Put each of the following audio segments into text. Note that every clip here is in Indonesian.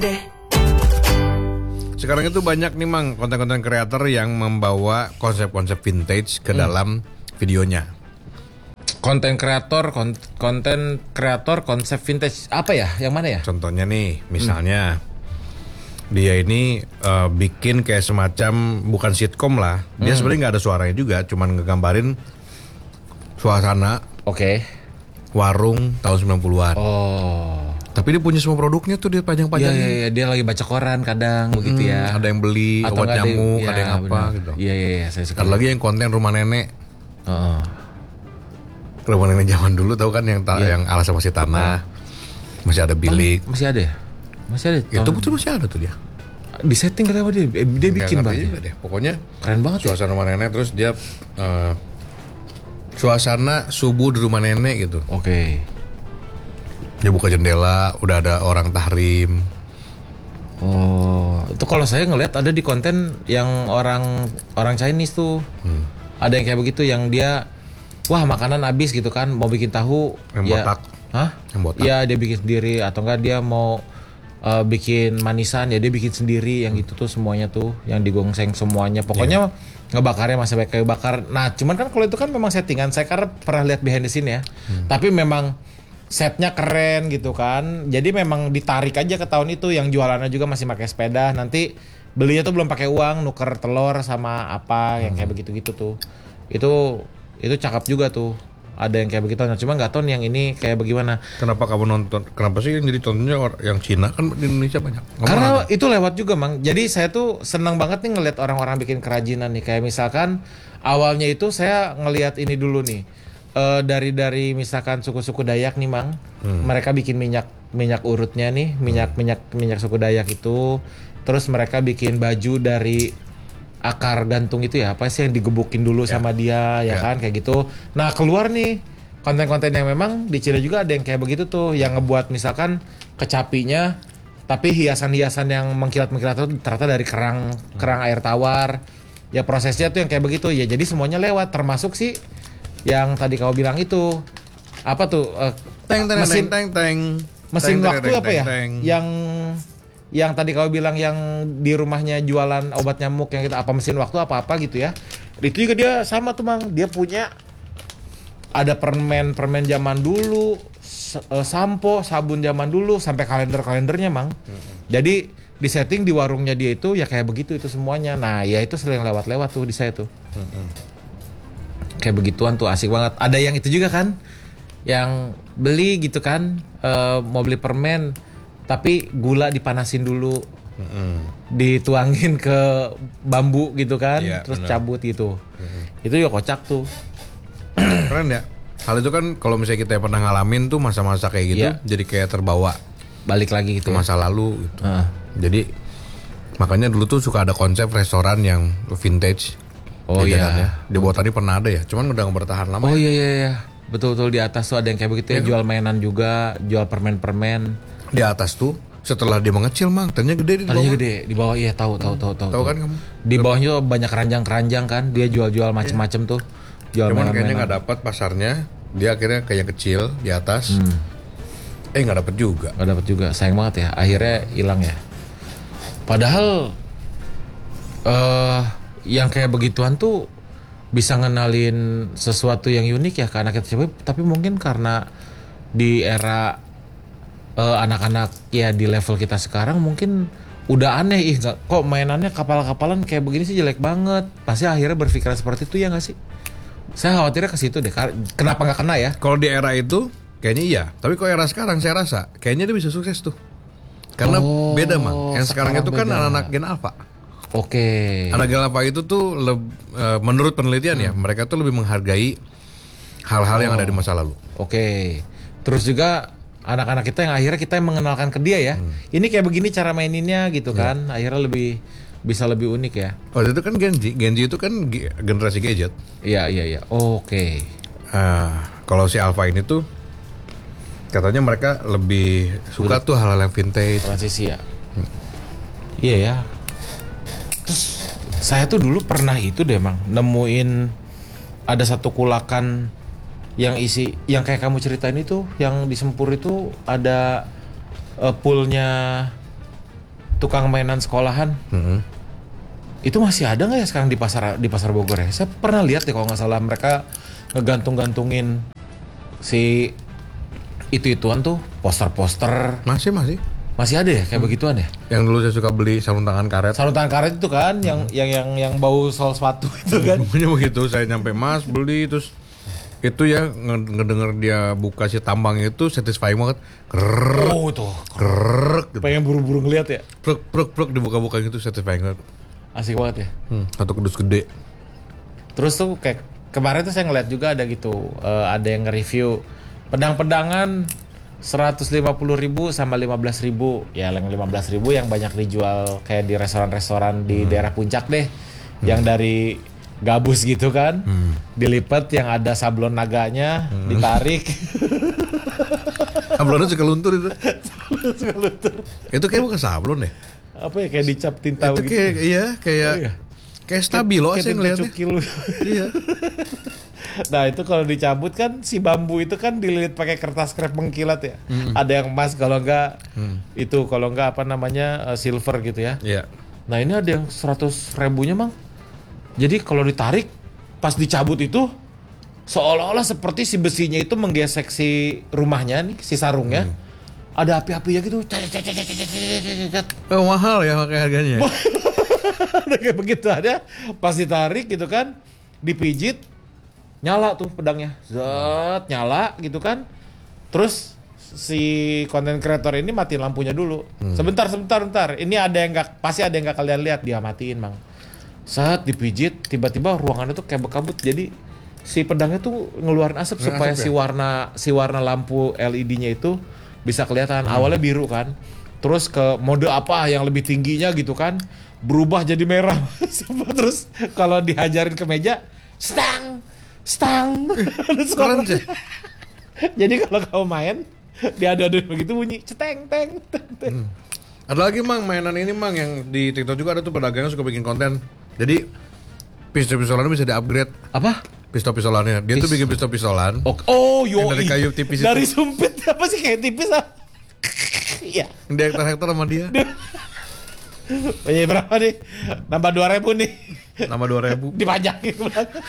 Sekarang itu banyak nih Mang konten-konten kreator yang membawa konsep-konsep vintage ke dalam videonya. Konten kreator konsep vintage apa ya? Yang mana ya? Contohnya nih, misalnya dia ini bikin kayak semacam bukan sitkom lah. Dia sebenarnya nggak ada suaranya juga, cuman ngegambarin suasana warung tahun 90-an. Oh. Tapi dia punya semua produknya tuh, dia panjang-panjang. Iya, dia lagi baca koran kadang begitu ya. Ada yang beli atau obat nyamuk, ada yang apa bener. gitu. Iya, saya suka. Ada lagi yang konten rumah nenek. Heeh. Rumah nenek zaman dulu tahu kan yang alasnya masih tanah. Masih ada bilik. Masih ada ya? Masih ada. Itu betul masih ada tuh dia. Di setting katanya dia bikin banget deh. Pokoknya keren banget suasana rumah nenek, terus dia suasana subuh di rumah nenek gitu. Oke. Dia buka jendela, udah ada orang tahrim. Oh, itu kalau saya ngeliat ada di konten yang orang Chinese tuh. Ada yang kayak begitu, yang dia wah makanan habis gitu kan, mau bikin tahu Yang botak. Hah? Yang botak. Iya, dia bikin sendiri, atau enggak dia mau bikin manisan ya dia bikin sendiri, yang gitu tuh semuanya tuh, yang digongseng semuanya. Pokoknya ngebakarnya masih kayak bakar. Nah, cuman kan kalau itu kan memang settingan. Saya karena pernah lihat behind the scene ya. Tapi memang setnya keren gitu kan. Jadi memang ditarik aja ke tahun itu. Yang jualannya juga masih pakai sepeda. Nanti belinya tuh belum pakai uang, nuker telur sama apa yang kayak begitu-gitu tuh. Itu cakep juga tuh. Ada yang kayak begitu. Nah, cuma nggak tahu yang ini kayak bagaimana. Kenapa kamu nonton? Kenapa sih yang jadi tontonnya yang Cina, kan di Indonesia banyak? Karena itu lewat juga Mang. Jadi saya tuh senang banget nih ngelihat orang-orang bikin kerajinan nih. Kayak misalkan awalnya itu saya ngelihat ini dulu nih. Dari misalkan suku-suku Dayak nih Mang, mereka bikin minyak urutnya nih, minyak suku Dayak itu, terus mereka bikin baju dari akar gantung itu ya, apa sih yang digebukin dulu sama dia ya kan, kayak gitu. Nah keluar nih konten-konten yang memang di Cina juga ada yang kayak begitu tuh, yang ngebuat misalkan kecapinya, tapi hiasan-hiasan yang mengkilat-mengkilat itu ternyata dari kerang air tawar. Ya prosesnya tuh yang kayak begitu ya, jadi semuanya lewat, termasuk sih yang tadi kau bilang itu apa tuh mesin waktu apa ya yang tadi kau bilang yang di rumahnya jualan obat nyamuk yang kita apa mesin waktu apa gitu ya, itu juga dia sama tuh Mang, dia punya ada permen zaman dulu, sampo sabun zaman dulu, sampai kalendernya Mang. Jadi di setting di warungnya dia itu ya kayak begitu itu semuanya. Nah ya itu sering lewat tuh di saya tuh. Kayak begituan tuh asik banget. Ada yang itu juga kan, yang beli gitu kan, mau beli permen tapi gula dipanasin dulu, dituangin ke bambu gitu kan, terus cabut gitu. Itu ya kocak tuh. Keren ya. Hal itu kan kalau misalnya kita pernah ngalamin tuh masa-masa kayak gitu, jadi kayak terbawa balik lagi gitu ke masa lalu gitu. Jadi makanya dulu tuh suka ada konsep restoran yang vintage. Oh iya. Di bawah tadi pernah ada ya, cuman udah nggak bertahan lama. Oh iya. Betul di atas tuh ada yang kayak begitu ya, jual mainan juga, jual permen. Di atas tuh setelah dia mengecil Mang, ternyata gede di bawah. Gede di bawah, iya tahu. Tahu kan kamu? Di bawahnya tuh banyak keranjang kan, dia jual macem-macem tuh. Jual cuman mainan. Kayaknya nggak dapat pasarnya, dia akhirnya kayak kecil di atas. Nggak dapat juga. Sayang banget ya, akhirnya hilang ya. Padahal yang kayak begituan tuh bisa ngenalin sesuatu yang unik ya ke anak kita, tapi mungkin karena di era anak-anak ya di level kita sekarang mungkin udah aneh, kok mainannya kapal-kapalan kayak begini sih jelek banget. Pasti akhirnya berpikiran seperti itu ya nggak sih? Saya khawatirnya ke situ deh. Kenapa nggak kena ya? Kalau di era itu kayaknya iya, tapi kalau era sekarang saya rasa kayaknya dia bisa sukses tuh. Karena beda Mang. Yang sekarang itu kan anak-anak Gen Alpha. Oke. Anak Gen Alpha itu tuh menurut penelitian ya, mereka tuh lebih menghargai hal-hal yang ada di masa lalu. Oke. Terus juga anak-anak kita yang akhirnya kita yang mengenalkan ke dia ya. Ini kayak begini cara maininnya gitu kan. Akhirnya bisa lebih unik ya. Oh itu kan Gen Z itu kan generasi gadget. Iya. Oke. Kalau si Alpha ini tuh katanya mereka lebih suka tuh hal-hal yang vintage. Transisi ya. Iya ya. Terus saya tuh dulu pernah itu deh Mang, nemuin ada satu kulakan yang kayak kamu ceritain itu, yang di Sempur itu ada poolnya tukang mainan sekolahan. Itu masih ada nggak ya sekarang di pasar Bogor ya? Saya pernah lihat ya kalau nggak salah mereka ngegantung-gantungin si itu-ituan tuh, poster-poster. Masih ada ya kayak begituan ya? Yang dulu saya suka beli sarung tangan karet. Sarung tangan karet itu kan yang bau sol sepatu itu kan. Pokoknya begitu, saya nyampe Mas beli terus itu ya ngedenger dia buka si tambang itu satisfying banget. Krrrk gitu. Pengen buru-buru ngeliat ya. Pruk dibuka-buka gitu satisfying banget. Asik banget ya. Satu kerdus gede. Terus tuh kayak kemarin tuh saya ngeliat juga ada gitu, ada yang nge-review pedang-pedangan 150.000 sama 15.000. Ya yang 15.000 yang banyak dijual kayak di restoran-restoran di daerah puncak deh. Yang dari gabus gitu kan, dilipat yang ada sablon naganya, ditarik. Sablonnya sekeluntur itu. Itu kayak bukan sablon deh. Apa ya kayak dicap tinta itu gitu. Kayak stabilo kayak saya ngeliatnya. Iya. Nah itu kalau dicabut kan si bambu itu kan dililit pakai kertas krep mengkilat ya. Ada yang emas kalau enggak itu kalau enggak apa namanya silver gitu ya. Iya. Nah ini ada yang 100.000 mang. Jadi kalau ditarik pas dicabut itu seolah-olah seperti si besinya itu menggesek si rumahnya nih, si sarungnya. Ada api-apinya gitu. Mahal ya pakai harganya. Ada kayak begitu ada. Pas ditarik gitu kan, dipijit, nyala tuh pedangnya. Zet, nyala gitu kan. Terus si konten kreator ini matiin lampunya dulu. Sebentar. Ini ada yang pasti ada yang gak kalian lihat, dia matiin, Mang. Saat dipijit, tiba-tiba ruangannya tuh kayak berkabut. Jadi si pedangnya tuh ngeluarin asap supaya si warna lampu LED-nya itu bisa kelihatan. Awalnya biru kan. Terus ke mode apa yang lebih tingginya gitu kan, berubah jadi merah. Terus kalau dihajarin ke meja, stang. Jadi kalau kamu main, diadu-adu begitu bunyi ceteng. Ada lagi Mang mainan ini Mang yang di TikTok juga ada tuh pedagangnya suka bikin konten. Jadi pistol-pistolannya bisa di-upgrade. Apa? Pistol-pistolannya. Dia tuh bikin pistol-pistolan. Oh, yo. Dari kayu tipis dari itu. sumpit apa sih kayak tipis ah? Iya. Dia hektar sama dia. Banyak berapa nih? Nambah 2.000 nih. Nambah 2.000. Dipajakin ke belakang.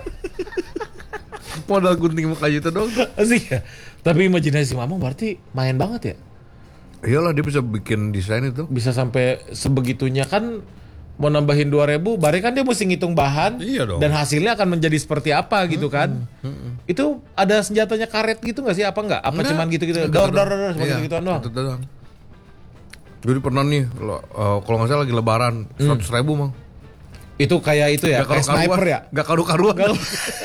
Modal gunting muka itu dong. Asik ya. Tapi imajinasi Mamang berarti main banget ya? Iyalah dia bisa bikin desain itu. Bisa sampai sebegitunya kan. Mau nambahin 2.000, berarti kan dia mesti ngitung bahan. Iya dong. Dan hasilnya akan menjadi seperti apa gitu kan. Itu ada senjatanya karet gitu gak sih? Apa enggak? Apa cuman gitu-gitu? Dor seperti gitu doang. Jadi pernah nih, kalau nggak salah lagi lebaran, 100.000 Mang. Itu kayak itu ya, kayak sniper ya? Gak karu-karuan.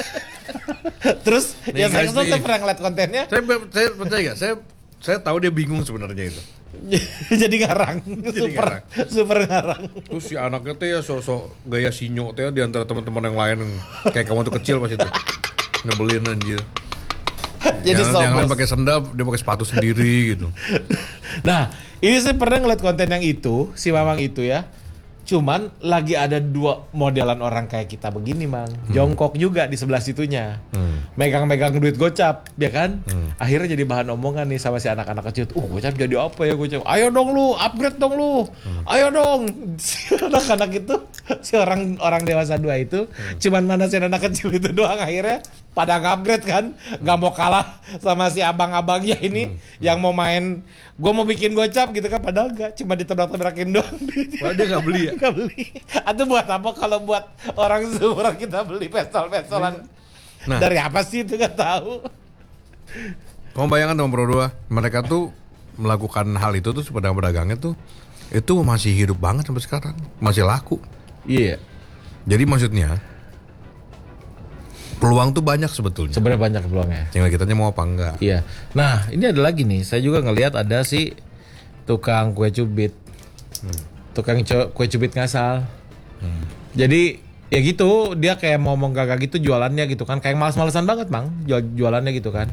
Terus, ya saya pernah ngeliat kontennya. Saya percaya gak? Saya tahu dia bingung sebenarnya itu. Jadi ngarang, super ngarang. Terus si anaknya tuh ya sosok gaya sinyo tuh ya di antara teman-teman yang lain kayak kamu tuh kecil pas itu. Nyebelin anjir. Jadi yang lain pakai sendal, dia pakai sepatu sendiri gitu. Nah, ini saya pernah ngeliat konten yang itu, si Mamang itu ya. Cuman lagi ada 2 modelan orang kayak kita begini, Mang. Jongkok juga di sebelah situnya. Megang-megang duit gocap, ya kan? Akhirnya jadi bahan omongan nih sama si anak-anak kecil. Gocap jadi apa ya gocap? Ayo dong lu, upgrade dong lu. Ayo dong. Si anak-anak itu, si orang dewasa 2 itu, cuman mana si anak kecil itu doang akhirnya pada upgrade kan. Gak mau kalah sama si abang-abangnya ini yang mau main. Gue mau bikin gocap gitu kan, padahal gak, cuma ditebak-tebakin doang. Padahal dia gak beli ya? Gak beli. Atau buat apa kalau buat orang seumuran kita beli pistol-pistolan? Nah. Dari apa sih itu gak tahu. Kamu bayangkan dong Bro 2, mereka tuh melakukan hal itu tuh pedagangnya tuh itu masih hidup banget sampai sekarang, masih laku. Iya. Jadi maksudnya peluang tuh banyak sebetulnya. Sebenarnya banyak peluangnya. Tinggal kitanya mau apa enggak. Iya. Nah, ini ada lagi nih. Saya juga ngelihat ada si tukang kue cubit. Tukang kue cubit ngasal. Jadi ya gitu, dia kayak mau gagah gitu jualannya gitu kan. Kayak malas-malasan banget, Bang. Jualannya gitu kan.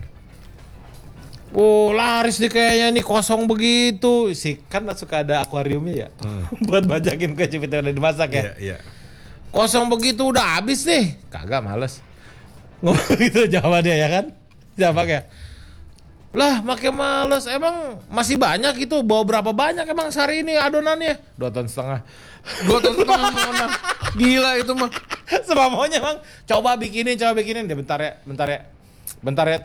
Laris nih kayaknya nih kosong begitu. Kan suka ada akuariumnya ya. Buat bajakin kue cubit yang udah dimasak ya. Iya. Kosong begitu udah habis nih. Kagak, males. Ngomong gitu jawabannya ya kan? Jawabnya. Lah makin males. Emang masih banyak itu. Bawa berapa banyak emang sehari ini adonannya? 2,5 ton. 2,5 ton mana? Gila itu mah. Semamaunya Mang. Coba bikinin. Dia bentar ya.